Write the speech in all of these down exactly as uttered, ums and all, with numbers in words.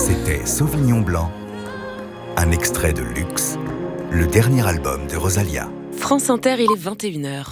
C'était Sauvignon Blanc, un extrait de Luxe, le dernier album de Rosalia. France Inter, il est vingt et une heures.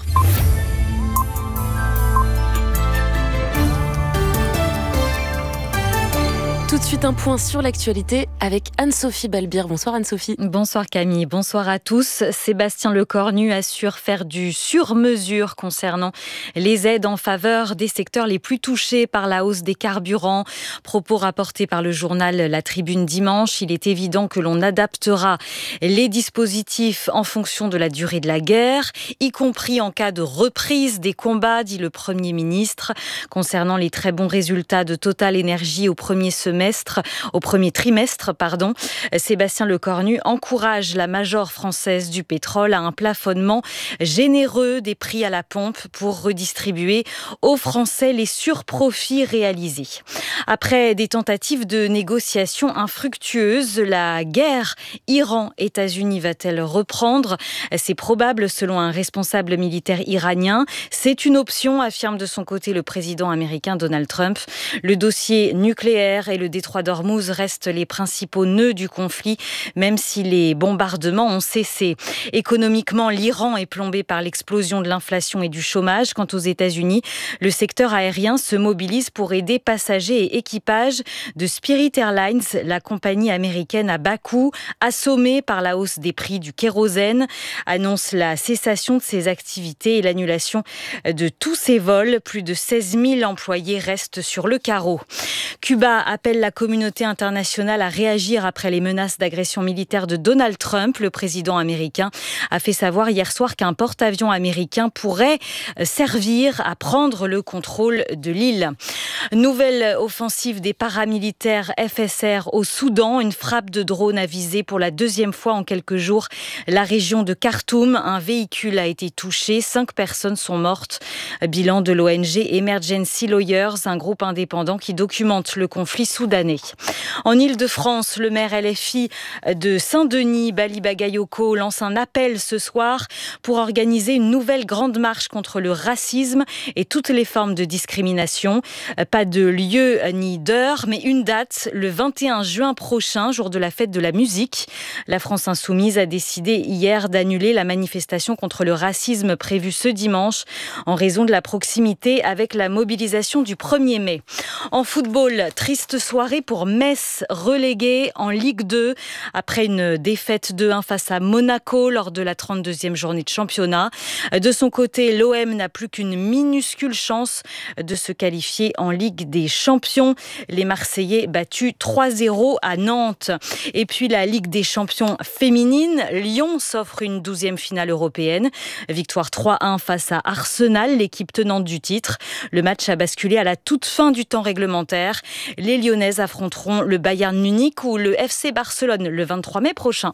Tout de suite, un point sur l'actualité avec Anne-Sophie Balbir. Bonsoir Anne-Sophie. Bonsoir Camille, bonsoir à tous. Sébastien Lecornu assure faire du sur-mesure concernant les aides en faveur des secteurs les plus touchés par la hausse des carburants. Propos rapportés par le journal La Tribune dimanche. Il est évident que l'on adaptera les dispositifs en fonction de la durée de la guerre, y compris en cas de reprise des combats, dit le Premier ministre. Concernant les très bons résultats de Total Énergie au premier semestre, au premier trimestre, pardon, Sébastien Lecornu encourage la major française du pétrole à un plafonnement généreux des prix à la pompe pour redistribuer aux Français les surprofits réalisés. Après des tentatives de négociation infructueuses, la guerre Iran-États-Unis va-t-elle reprendre ? C'est probable selon un responsable militaire iranien. C'est une option, affirme de son côté le président américain Donald Trump. Le dossier nucléaire et le détroit d'Ormuz restent les principaux nœuds du conflit, même si les bombardements ont cessé. Économiquement, l'Iran est plombé par l'explosion de l'inflation et du chômage. Quant aux États-Unis, le secteur aérien se mobilise pour aider passagers et équipages de Spirit Airlines, la compagnie américaine à bas coût, assommée par la hausse des prix du kérosène, annonce la cessation de ses activités et l'annulation de tous ses vols. Plus de seize mille employés restent sur le carreau. Cuba appelle la communauté internationale à réagir après les menaces d'agression militaire de Donald Trump. Le président américain a fait savoir hier soir qu'un porte-avions américain pourrait servir à prendre le contrôle de l'île. Nouvelle offensive des paramilitaires F S R au Soudan. Une frappe de drone a visé pour la deuxième fois en quelques jours la région de Khartoum. Un véhicule a été touché. Cinq personnes sont mortes. Bilan de l'O N G Emergency Lawyers, un groupe indépendant qui documente le conflit soudanais. En Île-de-France, le maire L F I de Saint-Denis, Bali Bagayoko, lance un appel ce soir pour organiser une nouvelle grande marche contre le racisme et toutes les formes de discrimination. Pas de lieu ni d'heure, mais une date, le vingt et un juin prochain, jour de la fête de la musique. La France Insoumise a décidé hier d'annuler la manifestation contre le racisme prévue ce dimanche en raison de la proximité avec la mobilisation du premier mai. En football, triste soirée pour Metz, relégué en Ligue deux après une défaite deux un face à Monaco lors de la trente-deuxième journée de championnat. De son côté, l'O M n'a plus qu'une minuscule chance de se qualifier en Ligue des Champions. Les Marseillais battus trois zéro à Nantes. Et puis la Ligue des Champions féminine, Lyon s'offre une douzième finale européenne. Victoire trois un face à Arsenal, l'équipe tenante du titre. Le match a basculé à la toute fin du temps réglementaire. Les Lyonnaises affronteront le Bayern Munich ou le F C Barcelone le vingt-trois mai prochain.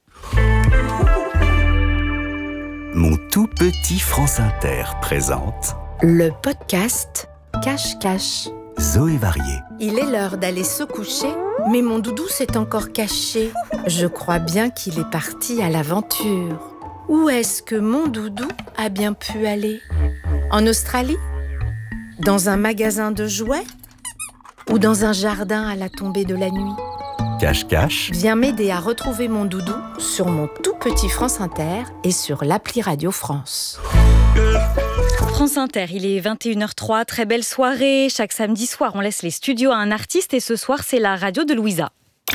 Mon tout petit France Inter présente le podcast Cache-Cache. Zoé Varié. Il est l'heure d'aller se coucher, mais mon doudou s'est encore caché. Je crois bien qu'il est parti à l'aventure. Où est-ce que mon doudou a bien pu aller ? En Australie ? Dans un magasin de jouets ? Ou dans un jardin à la tombée de la nuit ? Cache-Cache. Viens m'aider à retrouver mon doudou sur mon tout petit France Inter et sur l'appli Radio France. France Inter, il est vingt et une heures trois, très belle soirée. Chaque samedi soir, on laisse les studios à un artiste et ce soir, c'est la radio de Louisa.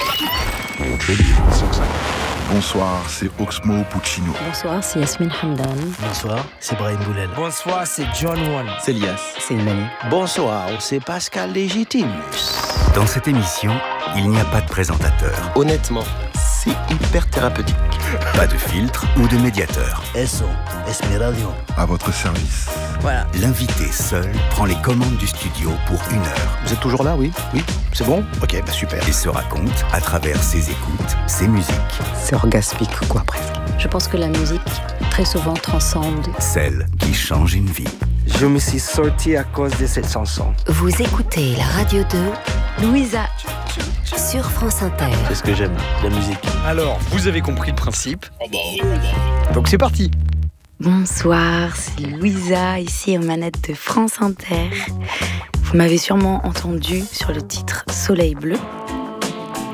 Bonsoir, c'est Oxmo Puccino. Bonsoir, c'est Yasmine Hamdan. Bonsoir, c'est Brahim Boulel. Bonsoir, c'est John One. C'est Lias. C'est Imani. Bonsoir, c'est Pascal Légitimus. Dans cette émission, il n'y a pas de présentateur. Honnêtement, c'est hyper thérapeutique. Pas de filtre ou de médiateur. Eso, es mi radio. À votre service. Voilà. L'invité seul prend les commandes du studio pour une heure. Vous êtes toujours là, oui ? Oui ? C'est bon ? Ok, bah super. Et se raconte à travers ses écoutes, ses musiques. C'est orgasmique, quoi, presque. Je pense que la musique, très souvent, transcende. Celle qui change une vie. Je me suis sorti à cause de cette chanson. Vous écoutez la radio de Louisa sur France Inter. C'est ce que j'aime, la musique. Alors, vous avez compris le principe ? Donc c'est parti. Bonsoir, c'est Louisa, ici aux manettes de France Inter. Vous m'avez sûrement entendu sur le titre Soleil Bleu.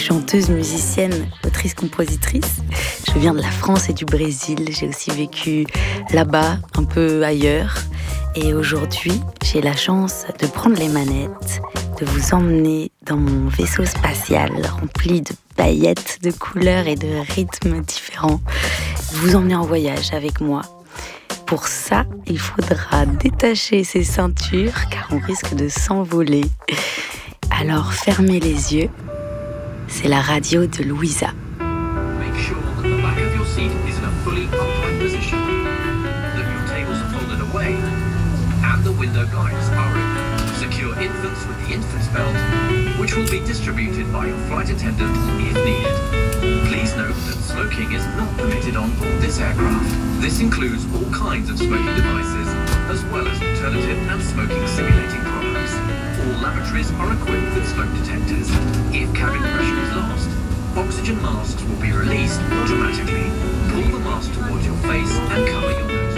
chanteuse, musicienne, autrice-compositrice. Je viens de la France et du Brésil. J'ai aussi vécu là-bas, un peu ailleurs. Et aujourd'hui, j'ai la chance de prendre les manettes, de vous emmener dans mon vaisseau spatial rempli de paillettes, de couleurs et de rythmes différents. Vous emmener en voyage avec moi. Pour ça, il faudra détacher ses ceintures car on risque de s'envoler. Alors fermez les yeux. C'est la radio de Louisa. Make sure that the back of your seat is in a fully upright position, that your tables are folded away, and the window blinds are open. Secure infants with the infant's belt, which will be distributed by your flight attendant if needed. Please note that smoking is not permitted on board this aircraft. This includes all kinds of smoking devices, as well as alternative and smoking simulating products. All lavatories are equipped with smoke detectors. If cabin pressure is lost, oxygen masks will be released automatically.